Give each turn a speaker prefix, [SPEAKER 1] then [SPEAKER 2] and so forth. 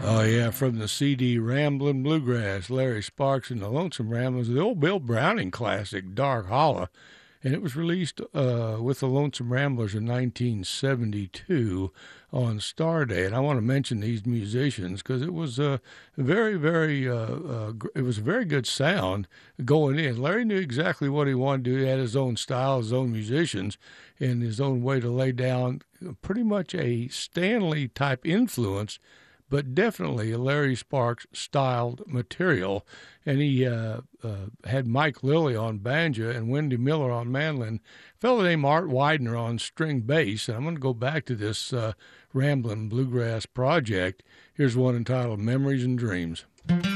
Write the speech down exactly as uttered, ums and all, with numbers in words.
[SPEAKER 1] Oh, yeah, from the C D Ramblin' Bluegrass, Larry Sparks and the Lonesome Ramblers, the old Bill Browning classic, Dark Holler. And it was released uh, with the Lonesome Ramblers in nineteen seventy-two on Starday. And I want to mention these musicians because it was a very, very, uh, uh, it was a very good sound going in. Larry knew exactly what he wanted to do. He had his own style, his own musicians, and his own way to lay down pretty much a Stanley-type influence, but definitely a Larry Sparks styled material. And he uh, uh, had Mike Lilly on banjo and Wendy Miller on mandolin, a fellow named Art Widener on string bass. And I'm going to go back to this uh, Ramblin' Bluegrass project. Here's one entitled Memories and Dreams.